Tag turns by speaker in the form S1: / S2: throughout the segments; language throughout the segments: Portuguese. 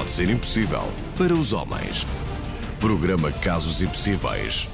S1: pode ser impossível para os homens. Programa Casos Impossíveis.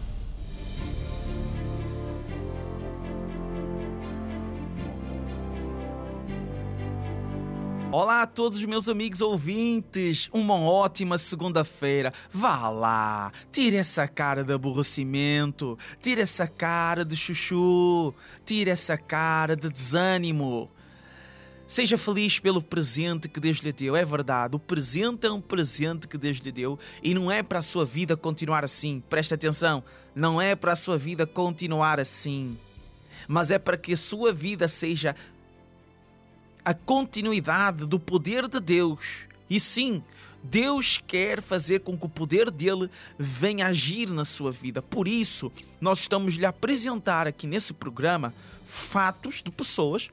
S2: Olá a todos os meus amigos ouvintes, uma ótima segunda-feira. Vá lá, tire essa cara de aborrecimento, tire essa cara de chuchu, tire essa cara de desânimo. Seja feliz pelo presente que Deus lhe deu. É verdade, o presente é um presente que Deus lhe deu e não é para a sua vida continuar assim. Preste atenção, não é para a sua vida continuar assim, mas é para que a sua vida seja a continuidade do poder de Deus. E sim, Deus quer fazer com que o poder dele venha agir na sua vida. Por isso, nós estamos lhe a apresentar aqui nesse programa fatos de pessoas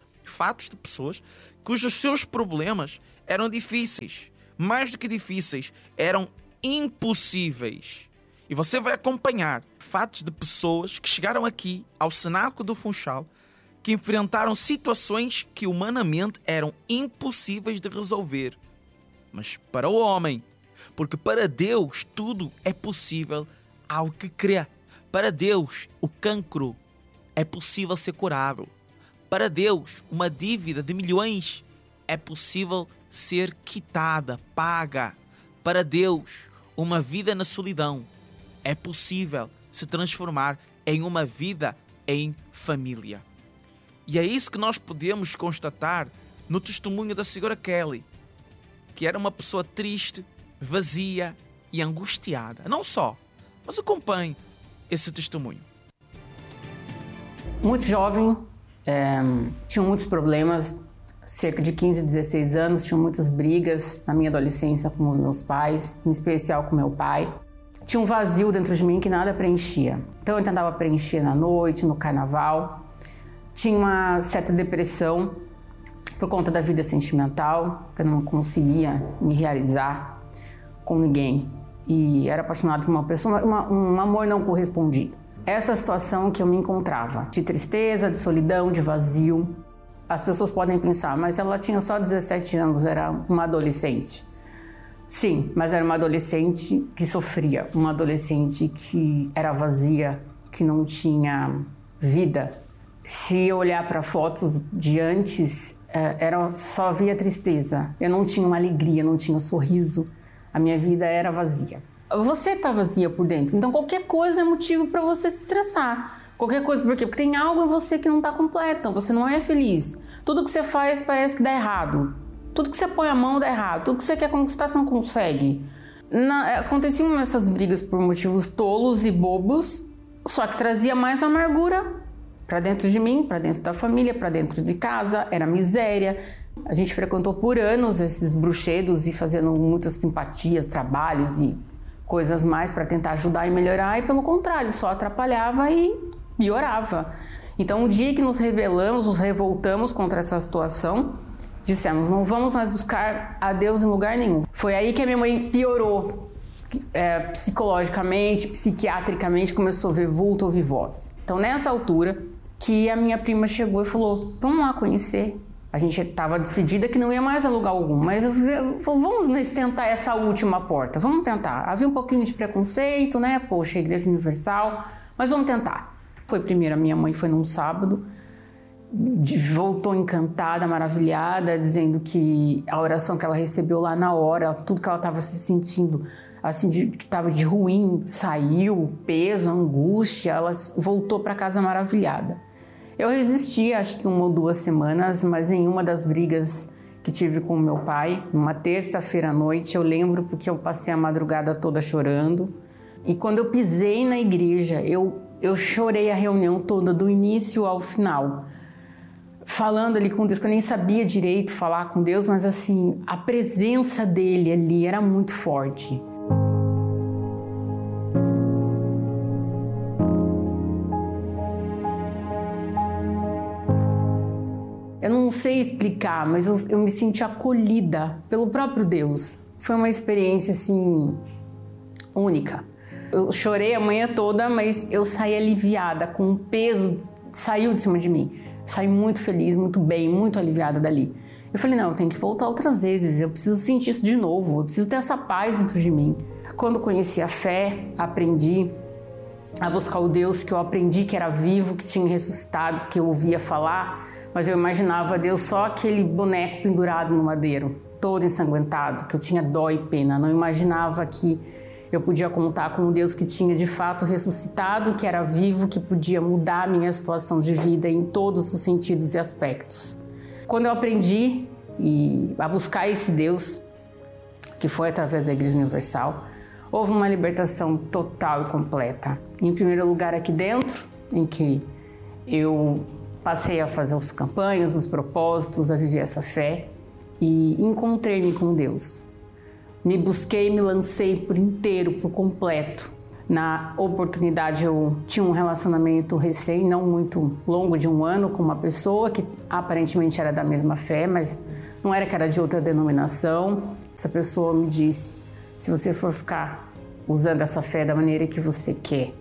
S2: cujos seus problemas eram difíceis. Mais do que difíceis, eram impossíveis. E você vai acompanhar fatos de pessoas que chegaram aqui ao Cenáculo do Funchal, que enfrentaram situações que humanamente eram impossíveis de resolver. Mas para o homem, porque para Deus tudo é possível ao que crê. Para Deus, o cancro é possível ser curado. Para Deus, uma dívida de milhões é possível ser quitada, paga. Para Deus, uma vida na solidão é possível se transformar em uma vida em família. E é isso que nós podemos constatar no testemunho da senhora Kelly, que era uma pessoa triste, vazia e angustiada. Não só, mas acompanhe esse testemunho.
S3: Muito jovem, tinha muitos problemas, cerca de 15, 16 anos, tinha muitas brigas na minha adolescência com os meus pais, em especial com meu pai. Tinha um vazio dentro de mim que nada preenchia. Então eu tentava preencher na noite, no carnaval. Tinha uma certa depressão por conta da vida sentimental, que eu não conseguia me realizar com ninguém. E era apaixonado por uma pessoa, um amor não correspondido. Essa situação que eu me encontrava, de tristeza, de solidão, de vazio. As pessoas podem pensar, mas ela tinha só 17 anos, era uma adolescente. Sim, mas era uma adolescente que sofria, uma adolescente que era vazia, que não tinha vida. Se eu olhar para fotos de antes, só havia tristeza. Eu não tinha uma alegria, não tinha um sorriso. A minha vida era vazia. Você está vazia por dentro, então qualquer coisa é motivo para você se estressar. Qualquer coisa, por quê? Porque tem algo em você que não está completo, então você não é feliz. Tudo que você faz parece que dá errado. Tudo que você põe a mão dá errado. Tudo que você quer conquistar, você não consegue. Aconteciam essas brigas por motivos tolos e bobos, só que trazia mais amargura para dentro de mim, para dentro da família, para dentro de casa, era miséria. A gente frequentou por anos esses bruxedos e fazendo muitas simpatias, trabalhos e coisas mais para tentar ajudar e melhorar, e pelo contrário, só atrapalhava e piorava. Então, um dia que nos revoltamos contra essa situação, dissemos, não vamos mais buscar a Deus em lugar nenhum. Foi aí que a minha mãe piorou. Psicologicamente, psiquiatricamente, começou a ver vulto, ouvir vozes. Então, nessa altura, que a minha prima chegou e falou, vamos lá conhecer. A gente estava decidida que não ia mais alugar algum, mas vamos tentar essa última porta, vamos tentar. Havia um pouquinho de preconceito, né? Poxa, Igreja Universal, mas vamos tentar. Foi primeiro, a minha mãe foi num sábado, voltou encantada, maravilhada, dizendo que a oração que ela recebeu lá na hora, tudo que ela estava se sentindo, assim, que estava de ruim, saiu, o peso, a angústia, ela voltou para casa maravilhada. Eu resisti, acho que 1 ou 2 semanas, mas em uma das brigas que tive com o meu pai, numa terça-feira à noite, eu lembro porque eu passei a madrugada toda chorando. E quando eu pisei na igreja, eu chorei a reunião toda, do início ao final. Falando ali com Deus, que eu nem sabia direito falar com Deus, mas assim, a presença dele ali era muito forte. Eu não sei explicar, mas eu me senti acolhida pelo próprio Deus. Foi uma experiência, assim, única. Eu chorei a manhã toda, mas eu saí aliviada, com um peso, saiu de cima de mim. Saí muito feliz, muito bem, muito aliviada dali. Eu falei, não, eu tenho que voltar outras vezes, eu preciso sentir isso de novo, eu preciso ter essa paz dentro de mim. Quando conheci a fé, aprendi a buscar o Deus que eu aprendi que era vivo, que tinha ressuscitado, que eu ouvia falar, mas eu imaginava Deus só aquele boneco pendurado no madeiro, todo ensanguentado, que eu tinha dó e pena. Não imaginava que eu podia contar com um Deus que tinha de fato ressuscitado, que era vivo, que podia mudar a minha situação de vida em todos os sentidos e aspectos. Quando eu aprendi a buscar esse Deus, que foi através da Igreja Universal, houve uma libertação total e completa. Em primeiro lugar aqui dentro, em que eu passei a fazer as campanhas, os propósitos, a viver essa fé e encontrei-me com Deus. Me busquei, me lancei por inteiro, por completo. Na oportunidade eu tinha um relacionamento recém, não muito longo, de 1 ano, com uma pessoa que aparentemente era da mesma fé, mas não era, que era de outra denominação. Essa pessoa me disse, se você for ficar usando essa fé da maneira que você quer,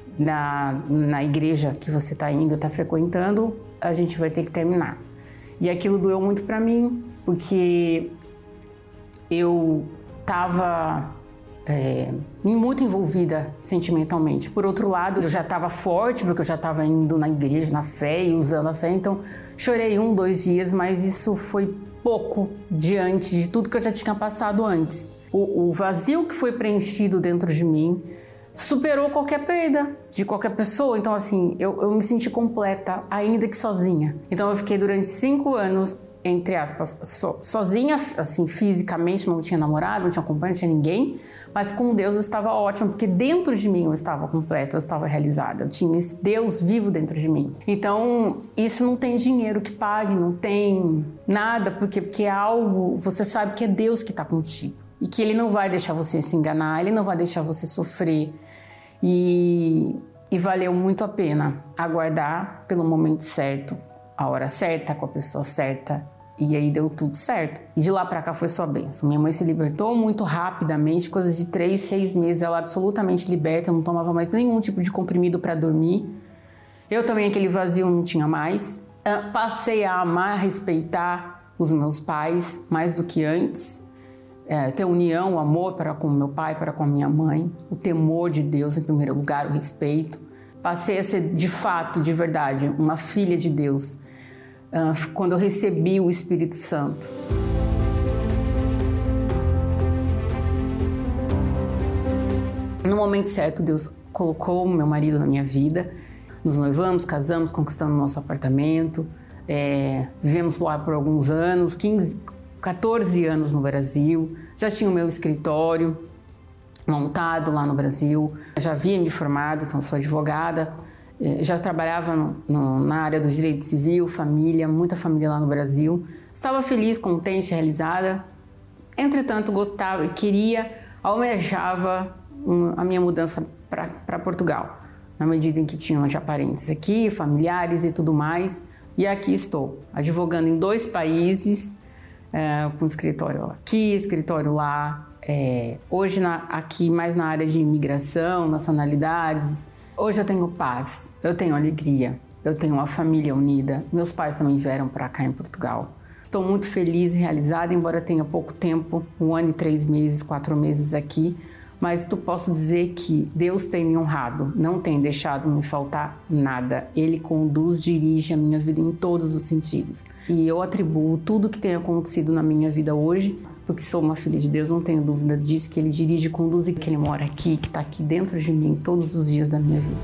S3: na igreja que você está indo, está frequentando, a gente vai ter que terminar. E aquilo doeu muito para mim, porque eu estava muito envolvida sentimentalmente. Por outro lado, eu já estava forte, porque eu já estava indo na igreja, na fé e usando a fé, então chorei 1, 2 dias, mas isso foi pouco diante de tudo que eu já tinha passado antes. O vazio que foi preenchido dentro de mim superou qualquer perda de qualquer pessoa. Então, assim, eu me senti completa, ainda que sozinha. Então, eu fiquei durante 5 anos, entre aspas, sozinha, assim, fisicamente, não tinha namorado, não tinha companheiro, não tinha ninguém, mas com Deus eu estava ótima, porque dentro de mim eu estava completa, eu estava realizada, eu tinha esse Deus vivo dentro de mim. Então, isso não tem dinheiro que pague, não tem nada, porque é algo, você sabe que é Deus que está contigo. E que Ele não vai deixar você se enganar, Ele não vai deixar você sofrer. E valeu muito a pena aguardar pelo momento certo, a hora certa, com a pessoa certa. E aí deu tudo certo. E de lá pra cá foi só bênção. Minha mãe se libertou muito rapidamente, coisas de 3, 6 meses, ela absolutamente liberta, não tomava mais nenhum tipo de comprimido para dormir. Eu também, aquele vazio, não tinha mais. Passei a amar, respeitar os meus pais mais do que antes. Ter união, o amor para com meu pai, para com a minha mãe, o temor de Deus em primeiro lugar, o respeito. Passei a ser de fato, de verdade, uma filha de Deus quando eu recebi o Espírito Santo. No momento certo, Deus colocou meu marido na minha vida, nos noivamos, casamos, conquistamos nosso apartamento, vivemos lá por alguns anos, 14 anos no Brasil, já tinha o meu escritório montado lá no Brasil, já havia me formado, então sou advogada, já trabalhava na área do direito civil, família, muita família lá no Brasil. Estava feliz, contente, realizada, entretanto gostava, queria, almejava a minha mudança para Portugal, na medida em que tinham já parentes aqui, familiares e tudo mais, e aqui estou, advogando em 2 países, com escritório aqui, escritório lá, hoje aqui mais na área de imigração, nacionalidades. Hoje eu tenho paz, eu tenho alegria, eu tenho uma família unida, meus pais também vieram para cá em Portugal. Estou muito feliz e realizada, embora tenha pouco tempo, 1 ano e 3 meses, 4 meses aqui, mas posso dizer que Deus tem me honrado, não tem deixado me faltar nada. Ele conduz, dirige a minha vida em todos os sentidos. E eu atribuo tudo que tem acontecido na minha vida hoje, porque sou uma filha de Deus, não tenho dúvida disso, que Ele dirige, conduz e que Ele mora aqui, que está aqui dentro de mim todos os dias da minha vida.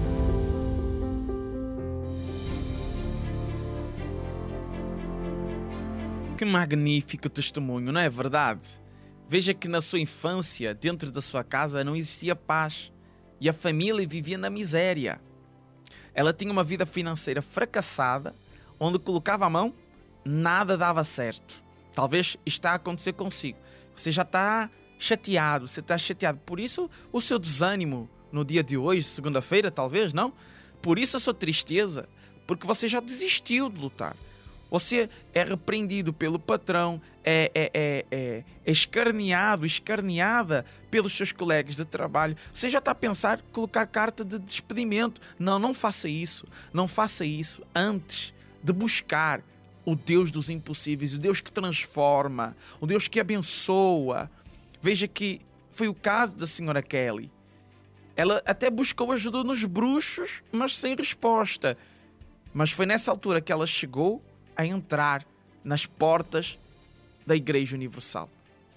S2: Que magnífico testemunho, não é verdade? Veja que na sua infância, dentro da sua casa, não existia paz e a família vivia na miséria. Ela tinha uma vida financeira fracassada, onde colocava a mão, nada dava certo. Talvez está a acontecer consigo. Você já está chateado, Por isso o seu desânimo no dia de hoje, segunda-feira, talvez, não? Por isso a sua tristeza, porque você já desistiu de lutar. Você é repreendido pelo patrão, é escarneada pelos seus colegas de trabalho. Você já está a pensar em colocar carta de despedimento. Não faça isso. Não faça isso antes de buscar o Deus dos impossíveis, o Deus que transforma, o Deus que abençoa. Veja que foi o caso da senhora Kelly. Ela até buscou ajuda nos bruxos, mas sem resposta. Mas foi nessa altura que ela chegou a entrar nas portas da Igreja Universal.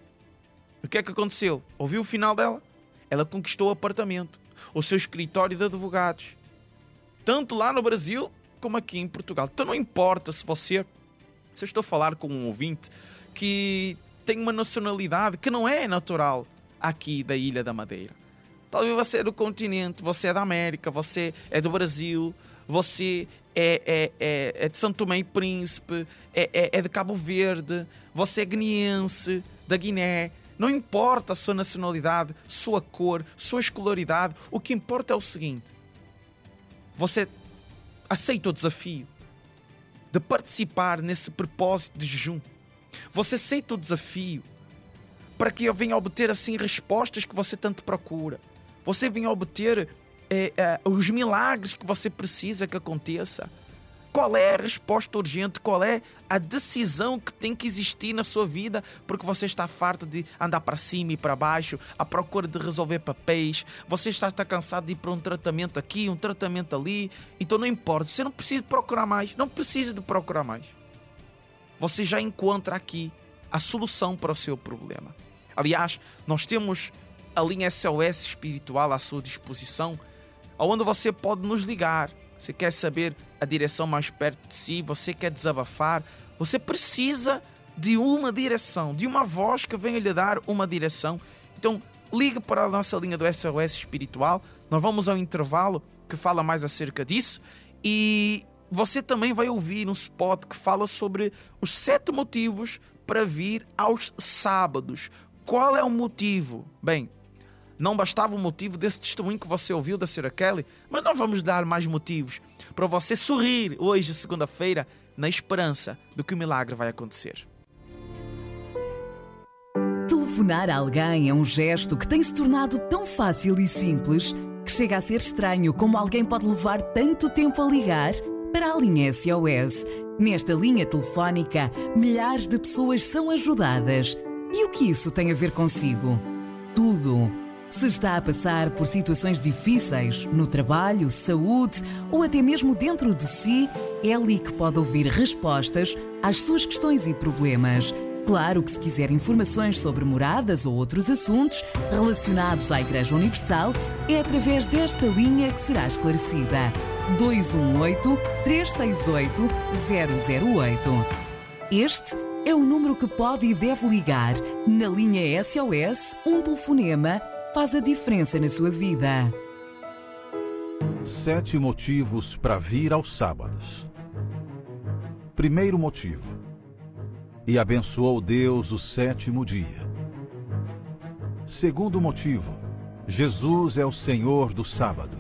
S2: O que é que aconteceu? Ouviu o final dela? Ela conquistou o apartamento, o seu escritório de advogados, tanto lá no Brasil como aqui em Portugal. Então não importa se eu estou a falar com um ouvinte que tem uma nacionalidade que não é natural aqui da Ilha da Madeira. Talvez você é do continente, você é da América, você é do Brasil, você é de São Tomé e Príncipe, é de Cabo Verde, você é guineense, da Guiné. Não importa a sua nacionalidade, sua cor, sua escolaridade. O que importa é o seguinte: você aceita o desafio de participar nesse propósito de jejum. Você aceita o desafio para que eu venha obter assim respostas que você tanto procura. Você venha obter os milagres que você precisa que aconteça. Qual é a resposta urgente? Qual é a decisão que tem que existir na sua vida? Porque você está farto de andar para cima e para baixo, à procura de resolver papéis. Você está cansado de ir para um tratamento aqui, um tratamento ali. Então não importa. Você não precisa de procurar mais. Não precisa de procurar mais. Você já encontra aqui a solução para o seu problema. Aliás, nós temos a linha SOS espiritual à sua disposição, onde você pode nos ligar. Você quer saber a direção mais perto de si, você quer desabafar, você precisa de uma direção, de uma voz que venha lhe dar uma direção. Então ligue para a nossa linha do SOS espiritual. Nós vamos ao intervalo que fala mais acerca disso, e você também vai ouvir um spot que fala sobre os 7 motivos para vir aos sábados. Qual é o motivo? Bem, não bastava o motivo desse testemunho que você ouviu da Sra. Kelly, mas nós vamos dar mais motivos para você sorrir hoje, segunda-feira, na esperança de que o milagre vai acontecer.
S4: Telefonar a alguém é um gesto que tem se tornado tão fácil e simples que chega a ser estranho como alguém pode levar tanto tempo a ligar para a linha SOS. Nesta linha telefónica, milhares de pessoas são ajudadas. E o que isso tem a ver consigo? Tudo. Se está a passar por situações difíceis, no trabalho, saúde ou até mesmo dentro de si, é ali que pode ouvir respostas às suas questões e problemas. Claro que se quiser informações sobre moradas ou outros assuntos relacionados à Igreja Universal, é através desta linha que será esclarecida. 218-368-008. Este é o número que pode e deve ligar. Na linha SOS, um telefonema faz a diferença na sua vida.
S5: 7 motivos para vir aos sábados. Primeiro motivo: e abençoou Deus o 7º dia. Segundo motivo: Jesus é o Senhor do sábado.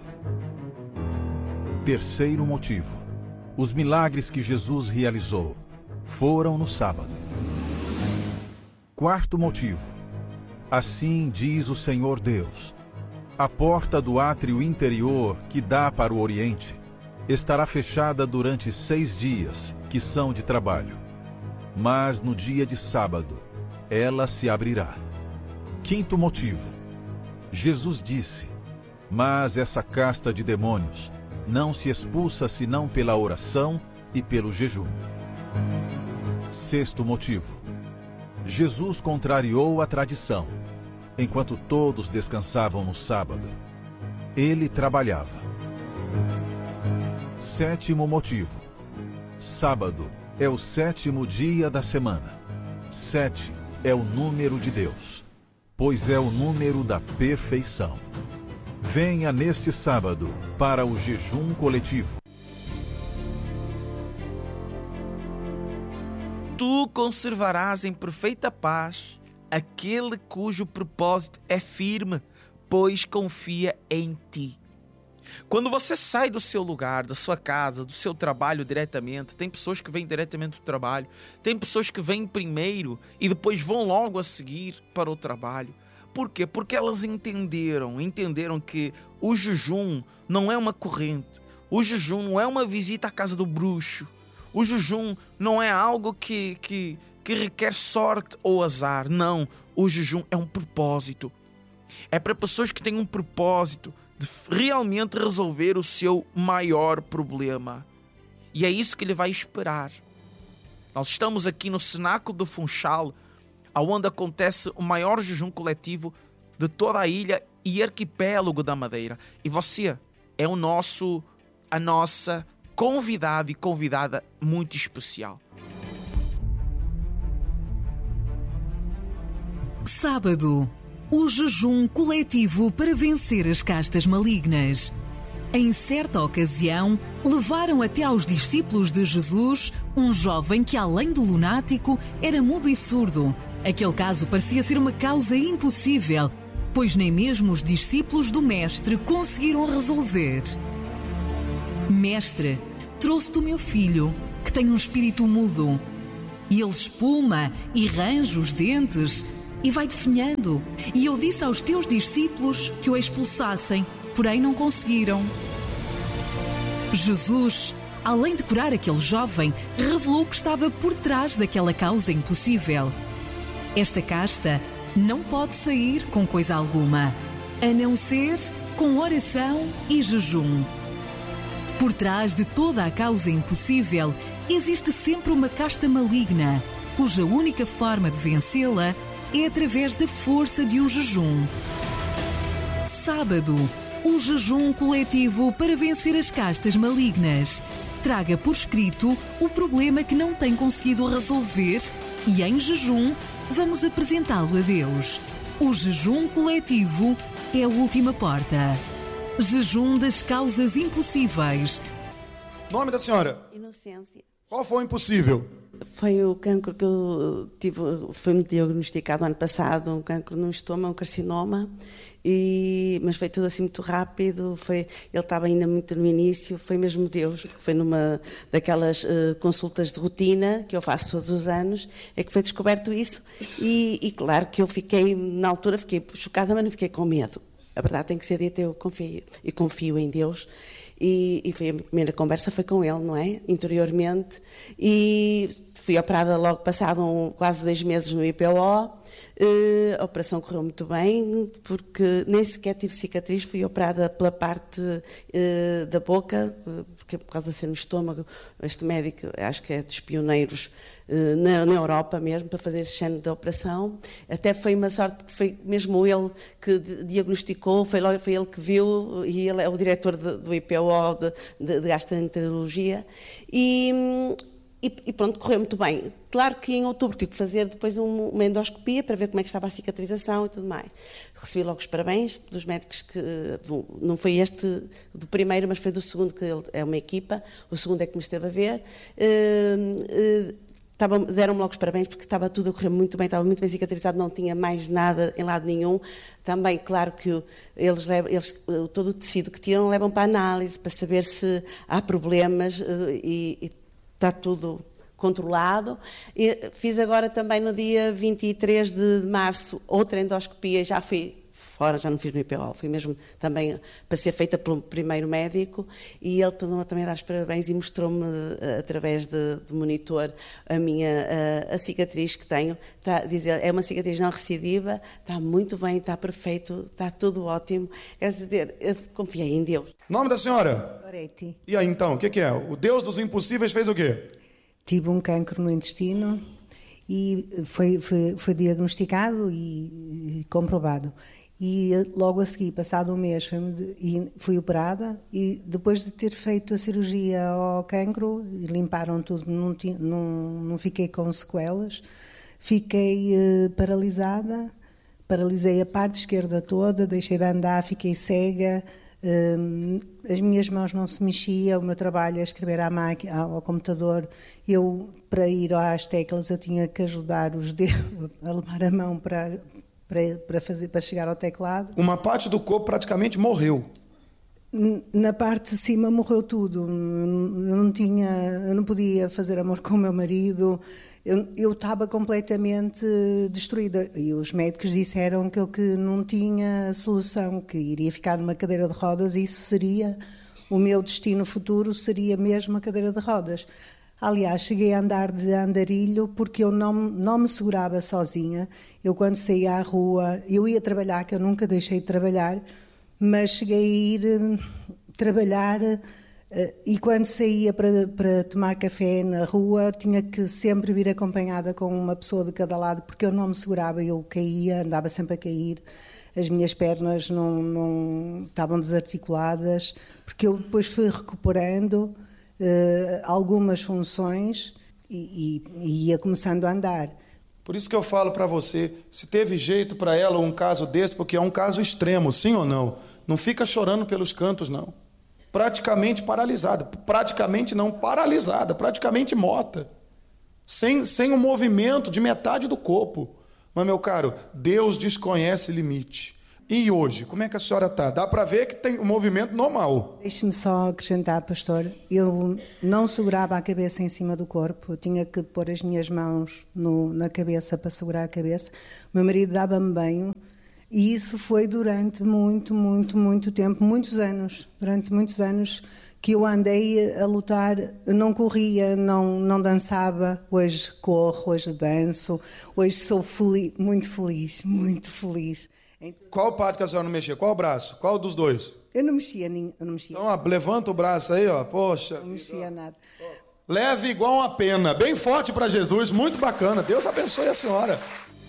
S5: Terceiro motivo: os milagres que Jesus realizou foram no sábado. Quarto motivo: assim diz o Senhor Deus: a porta do átrio interior que dá para o Oriente estará fechada durante 6 dias, que são de trabalho. Mas no dia de sábado, ela se abrirá. Quinto motivo: Jesus disse: mas essa casta de demônios não se expulsa senão pela oração e pelo jejum. Sexto motivo: Jesus contrariou a tradição. Enquanto todos descansavam no sábado, ele trabalhava. Sétimo motivo: sábado é o 7º dia da semana. 7 é o número de Deus, pois é o número da perfeição. Venha neste sábado para o jejum coletivo.
S2: Tu conservarás em perfeita paz aquele cujo propósito é firme, pois confia em ti. Quando você sai do seu lugar, da sua casa, do seu trabalho diretamente, tem pessoas que vêm diretamente do trabalho, tem pessoas que vêm primeiro e depois vão logo a seguir para o trabalho. Por quê? Porque elas entenderam que o jejum não é uma corrente, o jejum não é uma visita à casa do bruxo, O jejum não é algo que requer sorte ou azar. Não, o jejum é um propósito. É para pessoas que têm um propósito de realmente resolver o seu maior problema. E é isso que Ele vai esperar. Nós estamos aqui no Cenáculo do Funchal, onde acontece o maior jejum coletivo de toda a ilha e arquipélago da Madeira. E você é a nossa convidado e convidada muito especial.
S4: Sábado, o jejum coletivo para vencer as castas malignas. Em certa ocasião, levaram até aos discípulos de Jesus um jovem que, além de lunático, era mudo e surdo. Aquele caso parecia ser uma causa impossível, pois nem mesmo os discípulos do Mestre conseguiram resolver. Mestre, trouxe-te o meu filho, que tem um espírito mudo. E ele espuma e range os dentes e vai definhando. E eu disse aos teus discípulos que o expulsassem, porém não conseguiram. Jesus, além de curar aquele jovem, revelou que estava por trás daquela causa impossível. Esta casta não pode sair com coisa alguma, a não ser com oração e jejum. Por trás de toda a causa impossível, existe sempre uma casta maligna, cuja única forma de vencê-la é através da força de um jejum. Sábado, o jejum coletivo para vencer as castas malignas. Traga por escrito o problema que não tem conseguido resolver e, em jejum, vamos apresentá-lo a Deus. O jejum coletivo é a última porta. Jejum das causas impossíveis.
S6: Nome da senhora?
S7: Inocência.
S6: Qual foi o impossível?
S7: Foi o cancro que eu tive, foi-me diagnosticado ano passado, um cancro no estômago, um carcinoma, mas foi tudo assim muito rápido, ele estava ainda muito no início, foi mesmo Deus, foi numa daquelas consultas de rotina que eu faço todos os anos, é que foi descoberto isso, e claro que eu fiquei, na altura fiquei chocada, mas não fiquei com medo. A verdade tem que ser dita, eu confio em Deus. E foi a minha primeira conversa, foi com ele, não é? Interiormente. E fui operada logo passado quase 2 meses no IPO. A operação correu muito bem, porque nem sequer tive cicatriz. Fui operada pela parte da boca, porque por causa de ser no estômago. Este médico, acho que é dos pioneiros na Europa mesmo, para fazer esse género de operação. Até foi uma sorte, porque foi mesmo ele que diagnosticou, foi ele que viu, e ele é o diretor do IPO de gastroenterologia, e pronto, correu muito bem. Claro que em outubro tive que fazer depois uma endoscopia para ver como é que estava a cicatrização e tudo mais. Recebi logo os parabéns dos médicos, que não foi este do primeiro, mas foi do segundo, que ele é uma equipa, o segundo é que me esteve a ver. Deram-me logo os parabéns, porque estava tudo a correr muito bem, estava muito bem cicatrizado, não tinha mais nada em lado nenhum. Também, claro que eles todo o tecido que tiram levam para análise, para saber se há problemas, e está tudo controlado. E fiz agora também no dia 23 de março outra endoscopia, já fui fora, já não fiz no IPO, fui mesmo também para ser feita pelo primeiro médico, e ele tornou-me também a dar os parabéns e mostrou-me através de monitor a cicatriz que tenho. É uma cicatriz não recidiva, está muito bem, está perfeito, está tudo ótimo. Quer dizer, eu confiei em Deus.
S6: Nome da senhora?
S8: Loretti.
S6: E aí então, o que é? O Deus dos impossíveis fez o quê?
S8: Tive um cancro no intestino e foi diagnosticado e comprovado. E logo a seguir, passado um mês, fui operada, e depois de ter feito a cirurgia ao cancro, limparam tudo, não fiquei com sequelas, fiquei paralisada, paralisei a parte esquerda toda, deixei de andar, fiquei cega, as minhas mãos não se mexiam, o meu trabalho é escrever à máquina, ao computador. Eu, para ir às teclas, eu tinha que ajudar os dedos a levar a mão para chegar ao teclado.
S6: Uma parte do corpo praticamente morreu.
S8: Na parte de cima morreu tudo. Eu não podia fazer amor com o meu marido. Eu estava completamente destruída. E os médicos disseram que eu não tinha solução, que iria ficar numa cadeira de rodas, e isso seria o meu destino futuro, seria mesmo a cadeira de rodas. Aliás, cheguei a andar de andarilho porque eu não me segurava sozinha. Eu, quando saía à rua, eu ia trabalhar, que eu nunca deixei de trabalhar, mas cheguei a ir trabalhar e quando saía para tomar café na rua, tinha que sempre vir acompanhada com uma pessoa de cada lado, porque eu não me segurava, eu caía, andava sempre a cair. As minhas pernas não estavam desarticuladas, porque eu depois fui recuperando algumas funções e ia começando a andar.
S6: Por isso que eu falo para você, se teve jeito para ela um caso desse, porque é um caso extremo, sim ou não? Não fica chorando pelos cantos, não. Praticamente paralisada, praticamente não, paralisada, praticamente morta, sem um movimento de metade do corpo. Mas, meu caro, Deus desconhece limite. E hoje, como é que a senhora está? Dá para ver que tem um movimento normal.
S8: Deixe-me só acrescentar, pastor, eu não segurava a cabeça em cima do corpo, eu tinha que pôr as minhas mãos na cabeça para segurar a cabeça. O meu marido dava-me banho e isso foi durante muito tempo, durante muitos anos que eu andei a lutar, não corria, não dançava, hoje corro, hoje danço, hoje sou muito feliz.
S6: Qual parte que a senhora não mexia? Qual braço? Qual dos dois?
S8: Eu não mexia.
S6: Então, levanta o braço aí, ó. Poxa.
S8: Não mexia nada.
S6: Leve igual uma pena. Bem forte para Jesus. Muito bacana. Deus abençoe a senhora.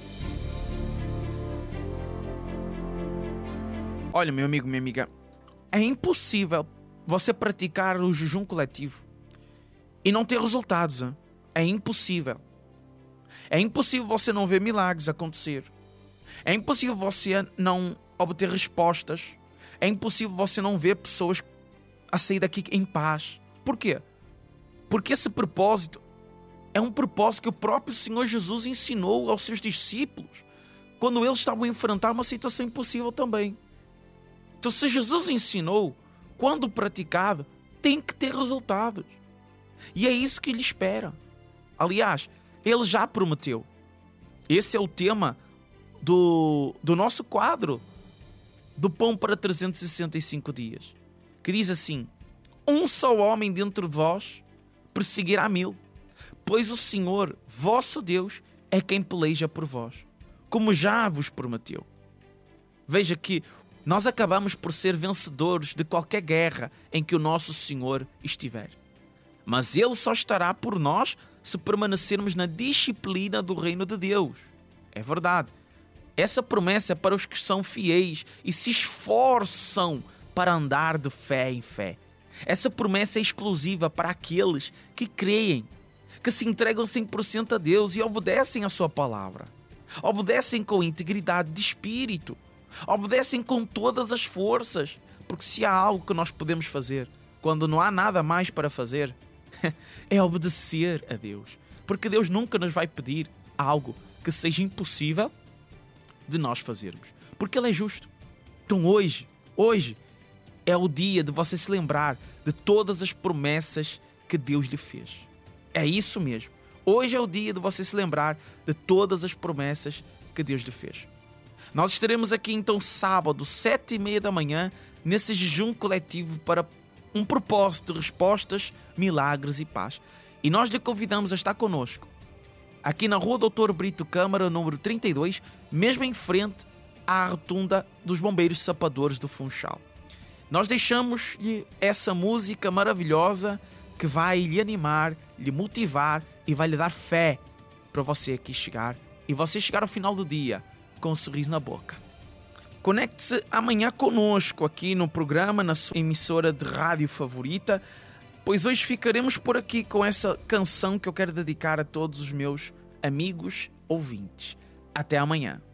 S2: Olha, meu amigo, minha amiga, é impossível você praticar o jejum coletivo e não ter resultados. Hein? É impossível. É impossível você não ver milagres acontecer. É impossível você não obter respostas. É impossível você não ver pessoas a sair daqui em paz. Por quê? Porque esse propósito é um propósito que o próprio Senhor Jesus ensinou aos seus discípulos quando eles estavam a enfrentar uma situação impossível também. Então, se Jesus ensinou, quando praticado, tem que ter resultados. E é isso que Ele espera. Aliás, Ele já prometeu. Esse é o tema do nosso quadro do Pão para 365 dias, que diz assim: um só homem dentre vós perseguirá 1000, pois o Senhor, vosso Deus, é quem peleja por vós, como já vos prometeu. Veja que nós acabamos por ser vencedores de qualquer guerra em que o nosso Senhor estiver. Mas Ele só estará por nós se permanecermos na disciplina do reino de Deus. É verdade. Essa promessa é para os que são fiéis e se esforçam para andar de fé em fé. Essa promessa é exclusiva para aqueles que creem, que se entregam 100% a Deus e obedecem a sua palavra. Obedecem com integridade de espírito. Obedecem com todas as forças. Porque se há algo que nós podemos fazer quando não há nada mais para fazer, é obedecer a Deus. Porque Deus nunca nos vai pedir algo que seja impossível de nós fazermos, porque Ele é justo. Então hoje é o dia de você se lembrar de todas as promessas que Deus lhe fez. É isso mesmo. Hoje é o dia de você se lembrar de todas as promessas que Deus lhe fez. Nós estaremos aqui então sábado, 7h30 da manhã, nesse jejum coletivo para um propósito de respostas, milagres e paz. E nós lhe convidamos a estar conosco aqui na Rua Doutor Brito Câmara, número 32, mesmo em frente à rotunda dos Bombeiros Sapadores do Funchal. Nós deixamos-lhe essa música maravilhosa que vai lhe animar, lhe motivar e vai lhe dar fé para você aqui chegar e você chegar ao final do dia com um sorriso na boca. Conecte-se amanhã conosco aqui no programa, na sua emissora de rádio favorita, pois hoje ficaremos por aqui com essa canção que eu quero dedicar a todos os meus amigos ouvintes. Até amanhã.